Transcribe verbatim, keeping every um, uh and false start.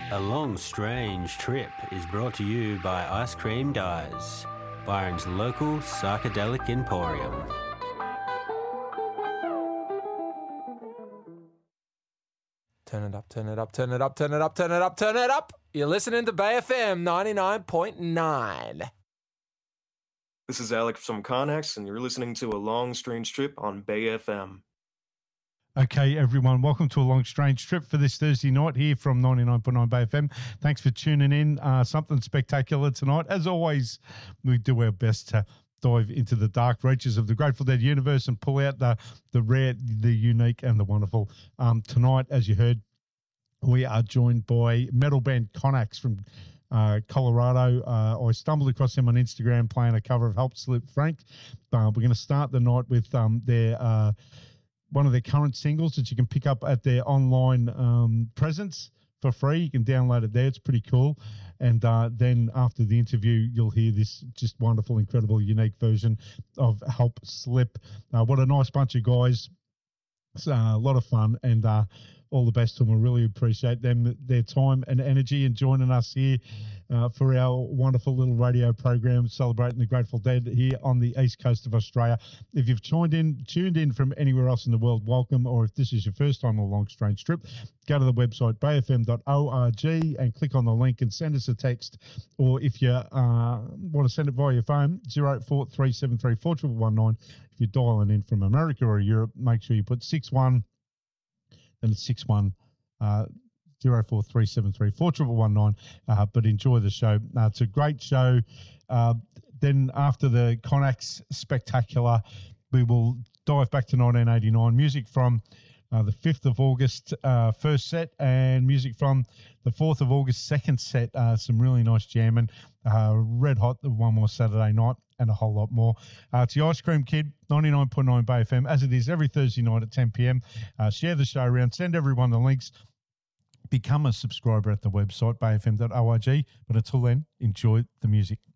A Long Strange Trip is brought to you by Ice Cream Dyes, Byron's local psychedelic emporium. Turn it up, turn it up, turn it up, turn it up, turn it up, turn it up. You're listening to Bay F M ninety-nine point nine. This is Alec from Connex, and you're listening to A Long Strange Trip on Bay F M. Okay, everyone, welcome to A Long Strange Trip for this Thursday night here from ninety-nine point nine Bay F M. Thanks for tuning in. Uh, something spectacular tonight. As always, we do our best to dive into the dark reaches of the Grateful Dead universe and pull out the, the rare, the unique, and the wonderful. Um, tonight, as you heard, we are joined by metal band Connex from uh, Colorado. Uh, I stumbled across them on Instagram playing a cover of Help Slip Frank. Uh, we're going to start the night with um, their... Uh, one of their current singles that you can pick up at their online um, presence for free. You can download it there. It's pretty cool. And uh, then after the interview, you'll hear this just wonderful, incredible, unique version of Help Slip. Uh, what a nice bunch of guys. It's uh, a lot of fun, and uh, all the best to them. I really appreciate them, their time and energy, and joining us here uh, for our wonderful little radio program celebrating the Grateful Dead here on the east coast of Australia. If you've tuned in, tuned in from anywhere else in the world, welcome. Or if this is your first time on a Long Strange Trip, go to the website bay f m dot org and click on the link and send us a text. Or if you uh, want to send it via your phone, zero four three seven three four one one nine. If you're dialing in from America or Europe, make sure you put six one. And it's six one uh, zero four three seven three four one one nine. Uh, but enjoy the show. Uh, it's a great show. Uh, then after the Connex Spectacular, we will dive back to nineteen eighty-nine. Music from uh, the fifth of August uh, first set, and music from the fourth of August second set. Uh, some really nice jamming. Uh, Red Hot, the One More Saturday Night, and a whole lot more. Uh, it's the Ice Cream Kid, ninety-nine point nine Bay F M, as it is every Thursday night at ten p.m. Uh, share the show around. Send everyone the links. Become a subscriber at the website, bay f m dot org. But until then, enjoy the music.